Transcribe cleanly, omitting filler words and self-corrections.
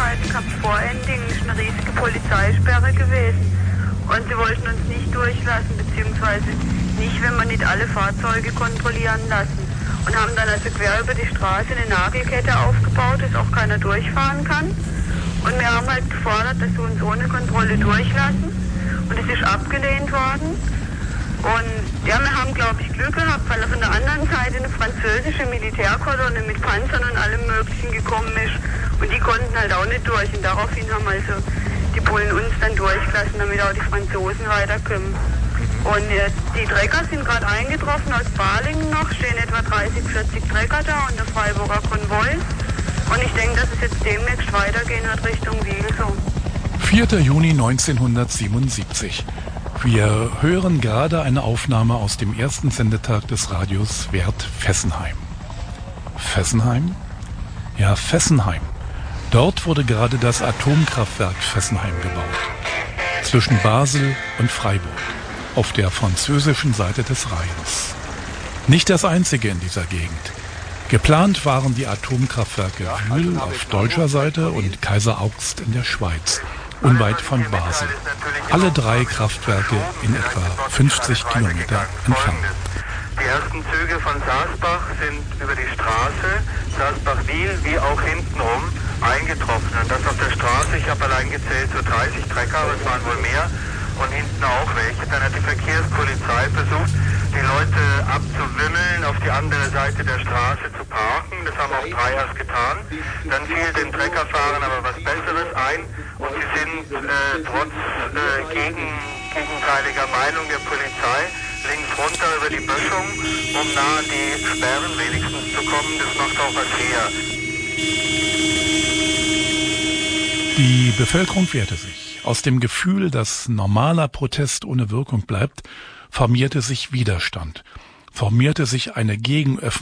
Zeit gehabt. Vor Ending ist eine riesige Polizeisperre gewesen. Und sie wollten uns nicht durchlassen, beziehungsweise nicht, wenn man nicht alle Fahrzeuge kontrollieren lassen. Und haben dann also quer über die Straße eine Nagelkette aufgebaut, dass auch keiner durchfahren kann. Und wir haben halt gefordert, dass sie uns ohne Kontrolle durchlassen. Und es ist abgelehnt worden. Und ja, wir haben, glaube ich, Glück gehabt, weil von der anderen Seite eine französische Militärkolonne mit Panzern und allem Möglichen gekommen ist. Und die konnten halt auch nicht durch. Und daraufhin haben also die Bullen uns dann durchgelassen, damit auch die Franzosen weiterkommen. Und die Trecker sind gerade eingetroffen aus Balingen noch, stehen etwa 30, 40 Trecker da und der Freiburger Konvoi. Und ich denke, dass es jetzt demnächst weitergehen wird Richtung Wiel. 4. Juni 1977. Wir hören gerade eine Aufnahme aus dem ersten Sendetag des Radios Wert Fessenheim. Fessenheim? Ja, Fessenheim. Dort wurde gerade das Atomkraftwerk Fessenheim gebaut. Zwischen Basel und Freiburg. Auf der französischen Seite des Rheins. Nicht das einzige in dieser Gegend. Geplant waren die Atomkraftwerke Wühl auf deutscher Seite und Kaiser Augst in der Schweiz, unweit von Basel. Alle 3 Kraftwerke in etwa 50 Kilometer entfernt. Die ersten Züge von Saasbach sind über die Straße, Saasbach-Wiel, wie auch hintenrum, eingetroffen. Und das auf der Straße, ich habe allein gezählt, so 30 Trecker, aber es waren wohl mehr. Und hinten auch welche. Dann hat die Verkehrspolizei versucht, die Leute abzuwimmeln, auf die andere Seite der Straße zu parken. Das haben auch 3 erst getan. Dann fiel den Treckerfahrern aber was Besseres ein. Und sie sind trotz gegenteiliger Meinung der Polizei links runter über die Böschung, um nah an die Sperren wenigstens zu kommen. Das macht auch was her. Die Bevölkerung wehrte sich. Aus dem Gefühl, dass normaler Protest ohne Wirkung bleibt, formierte sich Widerstand, formierte sich eine Gegenöffnung